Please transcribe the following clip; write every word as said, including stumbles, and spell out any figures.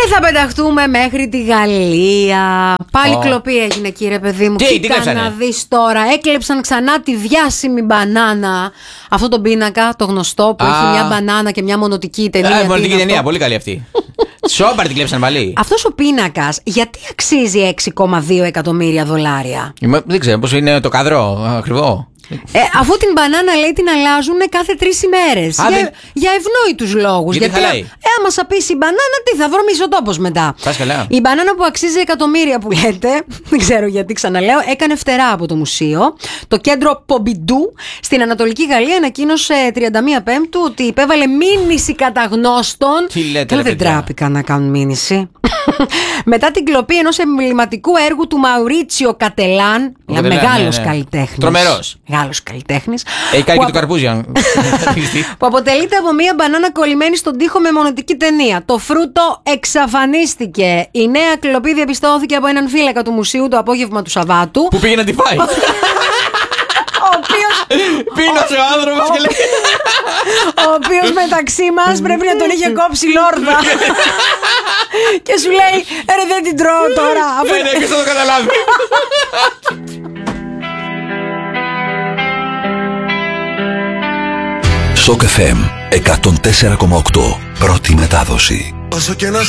Και θα πεταχτούμε μέχρι τη Γαλλία. Πάλι oh. κλοπή έγινε, κύριε παιδί μου. Τι, Κοίτα τι να δεις τώρα. Έκλεψαν ξανά τη διάσημη μπανάνα. Αυτό το πίνακα, το γνωστό που ah. έχει μια μπανάνα και μια μονοτική ταινία. Ah, μονοτική ταινία, πολύ καλή αυτή. Σόμπαρ την κλέψαν πάλι. Αυτός ο πίνακας γιατί αξίζει έξι κόμμα δύο εκατομμύρια δολάρια? Δεν ξέρω, πώς είναι το καδρό, ακριβό. Ε, αφού την μπανάνα λέει την αλλάζουν κάθε τρεις ημέρες. Για, δεν... για ευνόητους λόγους. Γιατί, γιατί ε, άμα σαπίσει η μπανάνα, τι θα βρωμίσει ο τόπος μετά. Πας καλά. Η μπανάνα που αξίζει εκατομμύρια που λέτε, δεν ξέρω γιατί ξαναλέω, έκανε φτερά από το μουσείο. Το κέντρο Πομπιντού στην Ανατολική Γαλλία ανακοίνωσε τριάντα μία Πέμπτου ότι υπέβαλε μήνυση καταγνώστων. Τι λέτε, δεν τράπηκαν να κάνουν μήνυση. Μετά την κλοπή ενός εμβληματικού έργου του Μαουρίτσιο Κατελάν, ένα μεγάλος καλλιτέχνης. Τρομερός. Μεγάλος καλλιτέχνης. Έχει κάνει και το καρπούζι. Που αποτελείται από μία μπανάνα κολλημένη στον τοίχο με μονοτική ταινία. Το φρούτο εξαφανίστηκε. Η νέα κλοπή διαπιστώθηκε από έναν φύλακα του μουσείου το απόγευμα του Σαββάτου. Που πήγε να τη φάει. Ο οποίος πίνωσε ο άνθρωπος και λέει. Ο οποίος μεταξύ μας πρέπει να τον είχε κόψει λόρδα. Και σου λέει, ρε δεν την τρώω τώρα. Ναι, ναι, και θα το καταλάβει. Σοκ εφ εμ εκατόν τέσσερα κόμμα οκτώ. Πρώτη μετάδοση.